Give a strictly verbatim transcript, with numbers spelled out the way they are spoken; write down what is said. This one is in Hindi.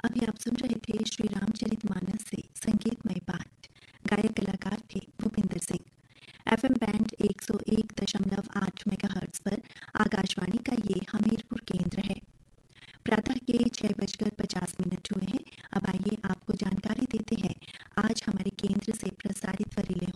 अभी आप सुन रहे थे श्री रामचरितमानस से संगीतमय पाठ। गायक कलाकार थे भूपिंदर सिंह। एफएम बैंड एक सौ एक दशमलव आठ मेगाहर्ट्ज पर आकाशवाणी का ये हमीरपुर केंद्र है। प्रातः के छह बजकर पचास मिनट हुए हैं। अब आइए आपको जानकारी देते हैं आज हमारे केंद्र से प्रसारित वरीले